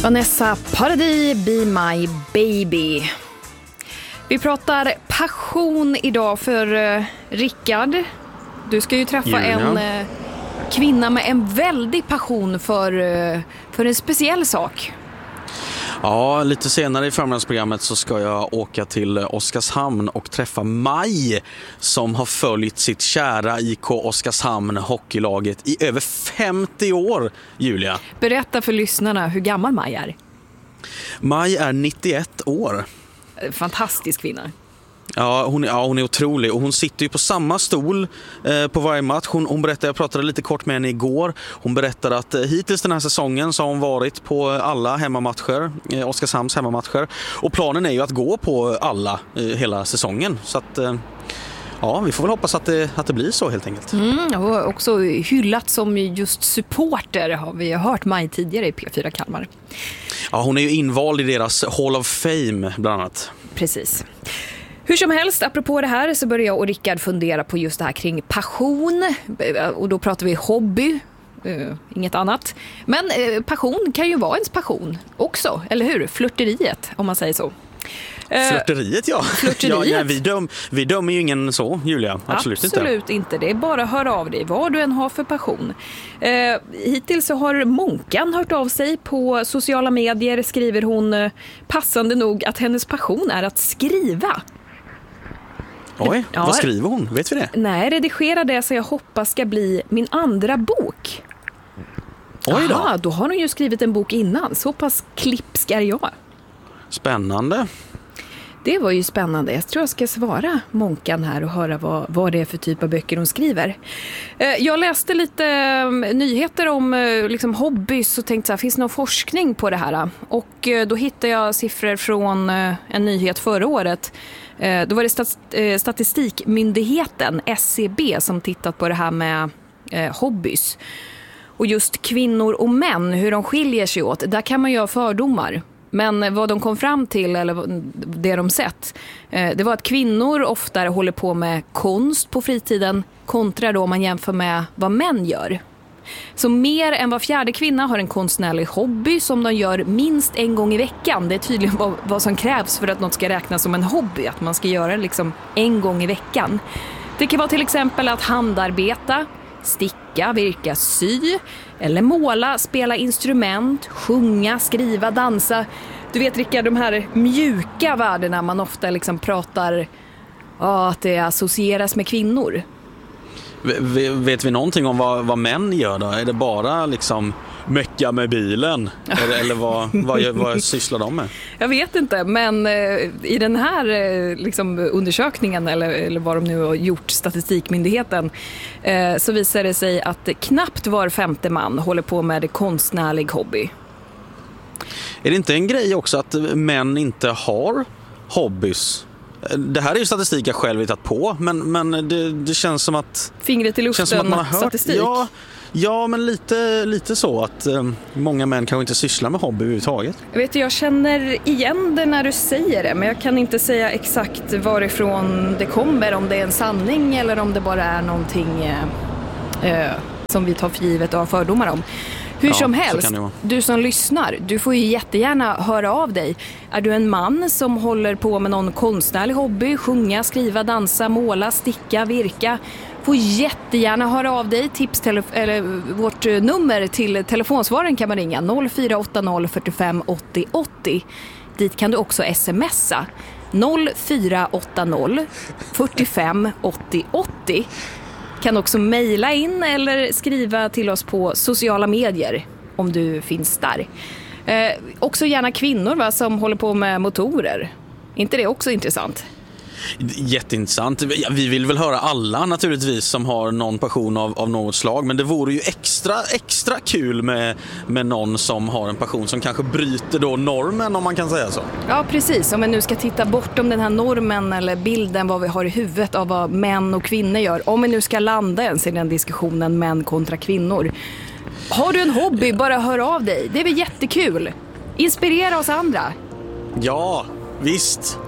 Vanessa Paradis, Be My Baby. Vi pratar passion idag för Rickard. Du ska ju träffa en kvinna med en väldig passion för en speciell sak. Ja, lite senare i förmiddagsprogrammet så ska jag åka till Oskarshamn och träffa Maj som har följt sitt kära IK Oskarshamn hockeylaget i över 50 år, Julia. Berätta för lyssnarna hur gammal Maj är. Maj är 91 år. Fantastisk kvinna. Ja, hon är otrolig och hon sitter ju på samma stol på varje match. Hon berättade, jag pratade lite kort med henne igår. Hon berättade att hittills den här säsongen så har hon varit på alla hemmamatcher, Oskarshamns hemmamatcher. Och planen är ju att gå på alla hela säsongen. Så att ja, vi får väl hoppas att det blir så helt enkelt. Och också hyllat som just supporter har vi hört Maj tidigare i P4 Kalmar. Ja, hon är ju invald i deras Hall of Fame bland annat. Precis. Hur som helst, apropå det här så börjar jag och Rickard fundera på just det här kring passion. Och då pratar vi hobby, inget annat. Men passion kan ju vara ens passion också, eller hur? Flörteriet, om man säger så. Flörteriet, ja. Flörteriet. Ja, vi dömer ju ingen så, Julia. Absolut inte. Det är bara att höra av dig vad du än har för passion. Hittills så har Månkan hört av sig på sociala medier. Skriver hon passande nog att hennes passion är att skriva. Oj, vad skriver hon? Vet vi det? Nej, redigera det så jag hoppas ska bli min andra bok. Oj då. Aha, då har hon ju skrivit en bok innan. Så pass klipsk är jag. Spännande. Det var ju spännande. Jag tror jag ska svara Månkan här och höra vad det är för typ av böcker hon skriver. Jag läste lite nyheter om liksom hobbys och tänkte så här, finns det någon forskning på det här? Och då hittade jag siffror från en nyhet förra året. Då var det Statistikmyndigheten, SCB, som tittat på det här med hobbys. Och just kvinnor och män, hur de skiljer sig åt, där kan man ju ha fördomar. Men vad de kom fram till, eller det de sett, det var att kvinnor oftare håller på med konst på fritiden kontra då om man jämför med vad män gör. Så mer än var fjärde kvinna har en konstnärlig hobby som de gör minst en gång i veckan. Det är tydligen vad som krävs för att något ska räknas som en hobby, att man ska göra det liksom en gång i veckan. Det kan vara till exempel att handarbeta, sticka, virka, sy eller måla, spela instrument, sjunga, skriva, dansa. Du vet, Rickard, de här mjuka värdena man ofta liksom pratar att det associeras med kvinnor. Vet vi någonting om vad män gör då? Är det bara liksom mecka med bilen? Eller vad sysslar de med? Jag vet inte, men i den här liksom, undersökningen eller vad de nu har gjort, Statistikmyndigheten, så visar det sig att knappt var femte man håller på med konstnärlig hobby. Är det inte en grej också att män inte har hobbys? Det här är ju statistik jag själv hittat på, men det känns som att... Fingret i luften, som att man har hört, statistik. Ja, men lite så att många män kanske inte sysslar med hobby överhuvudtaget. Jag känner igen det när du säger det, men jag kan inte säga exakt varifrån det kommer, om det är en sanning eller om det bara är någonting som vi tar för givet och har fördomar om. Hur som helst, du som lyssnar, du får ju jättegärna höra av dig. Är du en man som håller på med någon konstnärlig hobby, sjunga, skriva, dansa, måla, sticka, virka, får jättegärna höra av dig. Vårt nummer till telefonsvaren kan man ringa 0480 45 80 80. Dit kan du också smsa 0480 45 80 80. Kan också mejla in eller skriva till oss på sociala medier om du finns där. Också gärna kvinnor som håller på med motorer. Inte det också intressant? Jätteintressant. Vi vill väl höra alla naturligtvis som har någon passion av något slag, men det vore ju extra kul med någon som har en passion som kanske bryter då normen, om man kan säga så. Ja, precis. Om man nu ska titta bortom den här normen eller bilden vad vi har i huvudet av vad män och kvinnor gör. Om vi nu ska landa ens i den diskussionen män kontra kvinnor. Har du en hobby, bara hör av dig. Det är väl jättekul. Inspirera oss andra. Ja, visst.